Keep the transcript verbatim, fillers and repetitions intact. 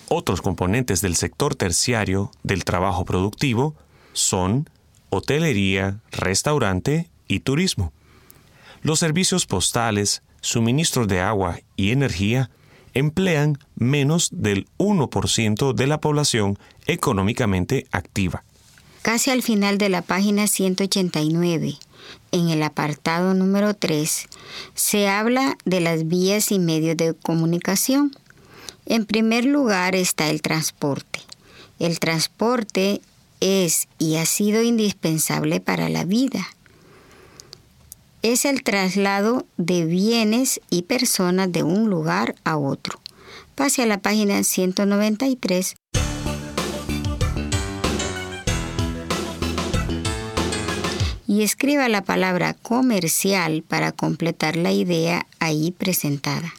Otros componentes del sector terciario del trabajo productivo son hotelería, restaurante y turismo. Los servicios postales, suministros de agua y energía emplean menos del uno por ciento de la población económicamente activa. Casi al final de la página ciento ochenta y nueve, en el apartado número tres, se habla de las vías y medios de comunicación. En primer lugar está el transporte. El transporte es y ha sido indispensable para la vida. Es el traslado de bienes y personas de un lugar a otro. Pase a la página ciento noventa y tres. Y escriba la palabra comercial para completar la idea ahí presentada.